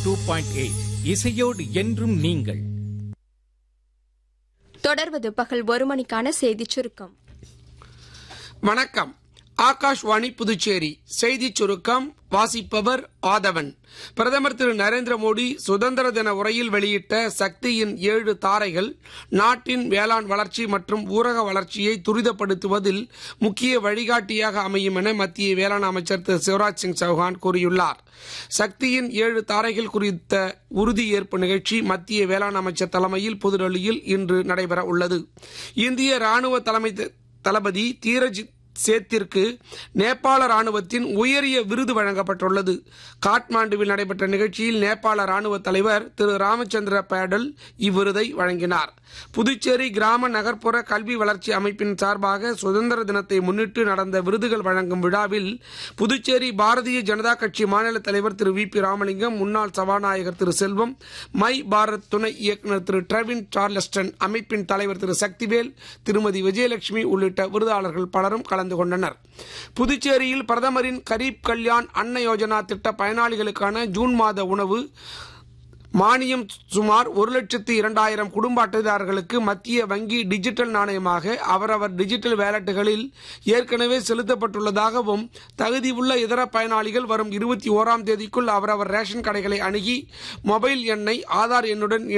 102.8 இசையோடு என்றும் நீங்கள். தொடர்வது பகல் 1 மணிக்கான செய்திச் சுருக்கம். வணக்கம். ஆகாஷ்வாணி புதுச்சேரி செய்திச் சுருக்கம் வாசிப்பவர் ஆதவன். பிரதமர் திரு நரேந்திர மோடி சுதந்திர தின உரையில் வெளியிட்ட சக்தியின் 7 தாரைகள் நாட்டின் வேளாண் வளர்ச்சி மற்றும் ஊரக வளர்ச்சியை துரிதப்படுத்துவதில் முக்கிய வழிகாட்டியாக அமையும் என மத்திய வேளாண் அமைச்சர் திரு சிவராஜ் சிங் சௌஹான் கூறியுள்ளார். சக்தியின் 7 தாரைகள் குறித்த உறுதியேற்பு நிகழ்ச்சி மத்திய வேளாண் அமைச்சர் தலைமையில் புதுடெல்லியில் இன்று நடைபெற உள்ளது. இந்திய ராணுவ தளபதி தீரஜ் சேத்திற்கு நேபாள ராணுவத்தின் உயரிய விருது வழங்கப்பட்டுள்ளது. காட்மாண்டுவில் நடைபெற்ற நிகழ்ச்சியில் நேபாள ராணுவ தலைவர் திரு ராமச்சந்திர பேடல் இவ்விருதை வழங்கினார். புதுச்சேரி கிராம நகர்ப்புற கல்வி வளர்ச்சி அமைப்பின் சார்பாக சுதந்திர தினத்தை முன்னிட்டு நடந்த விருதுகள் வழங்கும் விழாவில் புதுச்சேரி பாரதிய ஜனதா கட்சி மாநில தலைவர் திரு வி பி ராமலிங்கம், முன்னாள் சபாநாயகர் திரு செல்வம், மை பாரத் துணை இயக்குநர் திரு ட்ரெவின் சார்லஸ்டன், அமைப்பின் தலைவர் திரு சக்திவேல், திருமதி விஜயலட்சுமி உள்ளிட்ட விருதாளர்கள் பலரும் கலந்து கொண்டனர். புதுச்சேரியில் பிரதமரின் கரீப் கல்யாண் அன்ன யோஜனா திட்ட பயனாளிகளுக்கான ஜூன் மாத உணவு மானியம் சுமார் 1,02,000 குடும்ப அட்டைதாரர்களுக்கு மத்திய வங்கி டிஜிட்டல் நாணயமாக அவரவர் டிஜிட்டல் வேலட்டுகளில் ஏற்கனவே செலுத்தப்பட்டுள்ளதாகவும், தகுதியுள்ள இதர பயனாளிகள் வரும் 21ஆம் தேதிக்குள் அவரவர் ரேஷன் கடைகளை அணுகி மொபைல் எண்ணை ஆதார் எண்ணுடன்